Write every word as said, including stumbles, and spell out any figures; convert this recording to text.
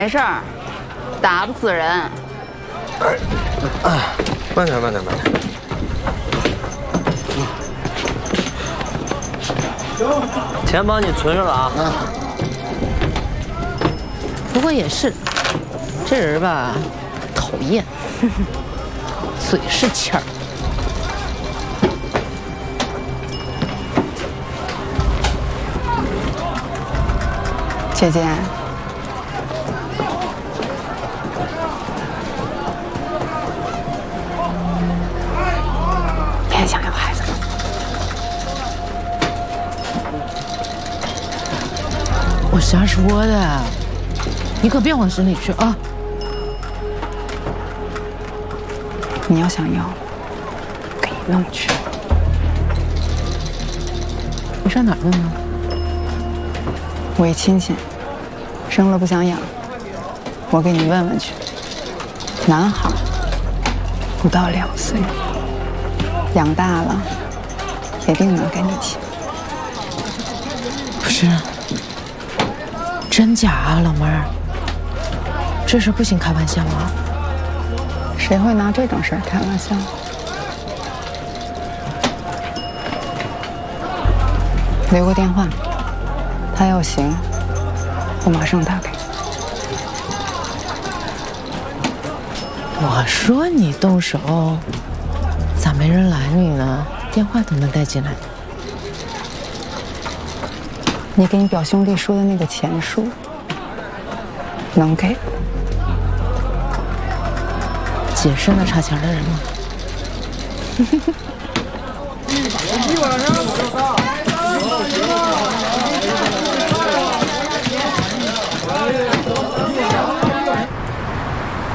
没事儿，打不死人。 哎，哎，慢点，慢点，慢点。钱帮你存上了啊。啊。 不过也是，这人吧，讨厌，嘴是欠儿。 姐姐。 也想要孩子吗？ 我瞎说的，你可别往心里去啊！ 你要想要，给你弄去。 你上哪儿弄啊？ 我一亲戚，生了不想养，我给你问问去。男孩，不到两岁。 养大了，一定能给你钱。 不是，真假啊，老妹儿？这事不行开玩笑啊！ 谁会拿这种事儿开玩笑？留个电话，他要行，我马上打给你。 我说你动手。 咋没人拦你呢？电话都能带进来。 你给你表兄弟说的那个钱数，能给？ 姐是那差钱的人吗？